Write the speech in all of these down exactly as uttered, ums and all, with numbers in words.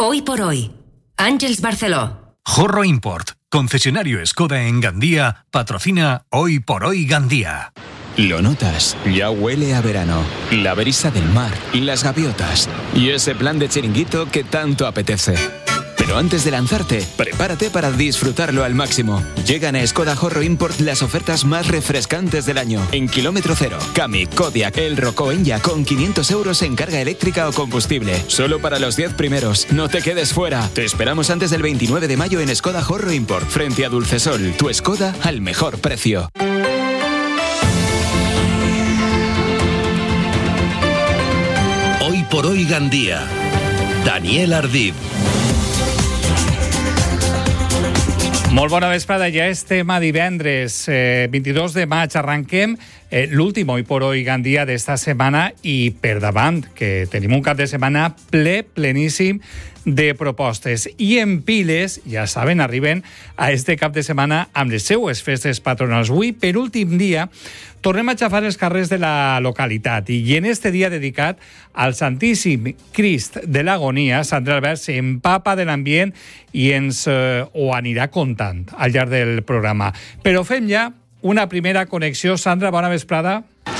Hoy por hoy, Ángeles Barceló. Jorro Import, concesionario Skoda en Gandía, patrocina Hoy por Hoy Gandía. Lo notas, ya huele a verano, la brisa del mar, las gaviotas y ese plan de chiringuito que tanto apetece. Pero antes de lanzarte, prepárate para disfrutarlo al máximo. Llegan a Skoda Jorro Import las ofertas más refrescantes del año. En kilómetro cero, Kami, Kodiaq, El Roco, Enya con quinientos euros en carga eléctrica o combustible. Solo para los diez primeros. No te quedes fuera. Te esperamos antes del veintinueve de mayo en Skoda Jorro Import, frente a Dulcesol. Tu Skoda al mejor precio. Hoy por Hoy Gandía. Daniel Ardib. Molt bona vesprada, ja estem a divendres, eh, vint-i-dos de maig. Arranquem eh, l'últim Hoy por Hoy Gandía d'esta setmana i per davant, que tenim un cap de setmana ple, pleníssim de propostes. I en piles, ja saben, arriben a este cap de setmana amb les seues festes patronals. Avui, per últim dia, tornem a xafar els carrers de la localitat i en este dia dedicat al Santíssim Crist de l'Agonia, Sandra Albert s'empapa de l'ambient i ens eh, ho anirà contant al llarg del programa. Però fem ja una primera connexió. Sandra, bona vesprada.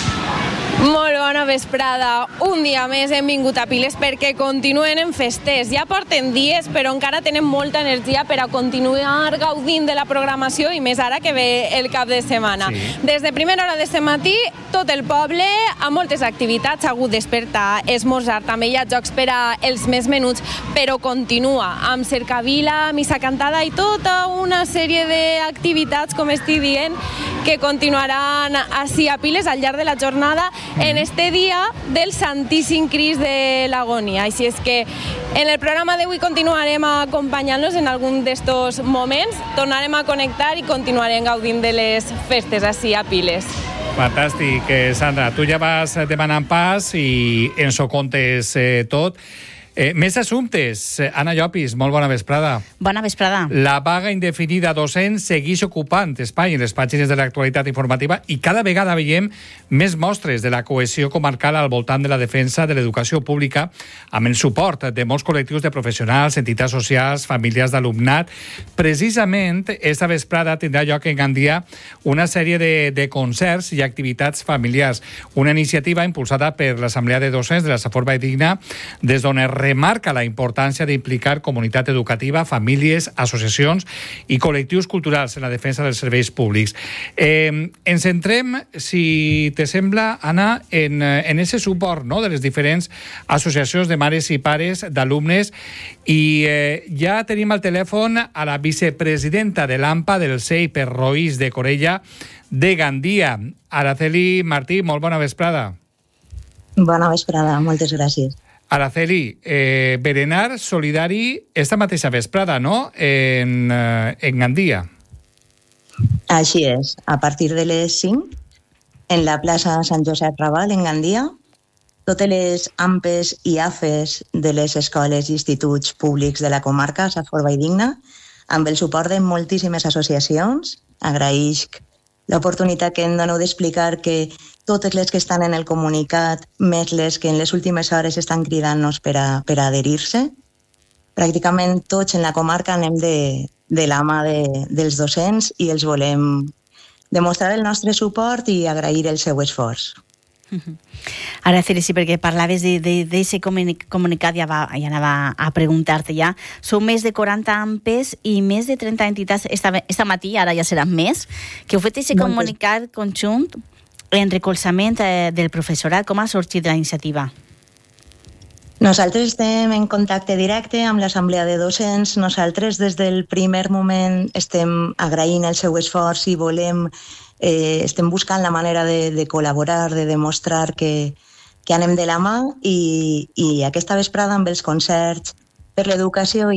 Molt bona vesprada. Un dia més hem vingut a Piles perquè continuen en festes. Ja porten dies, però encara tenen molta energia per a continuar gaudint de la programació i més ara que ve el cap de setmana. Sí. Des de primera hora d'aquest matí, tot el poble, amb moltes activitats, ha hagut despertar, esmorzar, també hi ha jocs per a els més menuts, però continua amb cercavila, missa cantada i tota una sèrie d'activitats, com estic dient, que continuaran així a Piles al llarg de la jornada en este dia del Santíssim Crist de l'Agonia. Així és que en el programa d'avui continuarem acompanyant-los en algun d'estos moments, tornarem a connectar i continuarem gaudint de les festes així a Piles. Fantàstic, Sandra. Tu ja vas demanant pas i ens ho contes eh, tot. Eh, més assumptes. Anna Llopis, molt bona vesprada. Bona vesprada. La vaga indefinida docent segueix ocupant espai en les pàgines de l'actualitat informativa i cada vegada veiem més mostres de la cohesió comarcal al voltant de la defensa de l'educació pública amb el suport de molts col·lectius de professionals, entitats socials, famílies d'alumnat. Precisament, esta vesprada tindrà lloc en Gandia una sèrie de, de concerts i activitats familiars. Una iniciativa impulsada per l'Assemblea de Docents de la Safor Valldigna, des d'on es remarca la importància d'implicar comunitat educativa, famílies, associacions i col·lectius culturals en la defensa dels serveis públics. Eh, ens centrem, si te sembla, Anna, en, en ese suport, no?, de les diferents associacions de mares i pares d'alumnes i eh, ja tenim al telèfon a la vicepresidenta de l'AMPA del C E I per Roís de Corella de Gandia, Araceli Martí. Molt bona vesprada. Bona vesprada, moltes gràcies. Araceli, eh, berenar solidari esta mateixa vesprada, no?, en, eh, en Gandia. Així és. A partir de les cinc, en la plaça Sant Josep Raval, en Gandia, totes les AMPes i AFES de les escoles i instituts públics de la comarca, Safor Valldigna, amb el suport de moltíssimes associacions, agraïsc l'oportunitat que em doneu d'explicar que totes les que estan en el comunicat, més les que en les últimes hores estan cridant-nos per a, per a adherir-se. Pràcticament tots en la comarca anem de, de la mà de, dels docents i els volem demostrar el nostre suport i agrair el seu esforç. Ara, sí, perquè parlaves d'aquest comunicat, ja, va, ja anava a preguntar-te ja. Són més de quaranta AMPes i més de trenta entitats esta, esta matí, ara ja seran més, que heu fet aquest comunicat conjunt en recolzament eh, del professorat. Com ha sorgit la iniciativa? Nosaltres estem en contacte directe amb l'Assemblea de Docents. Nosaltres des del primer moment estem agraint el seu esforç i volem Eh, estem buscant la manera de, de col·laborar, de demostrar que, que anem de la mà i, i aquesta vesprada amb els concerts per l'educació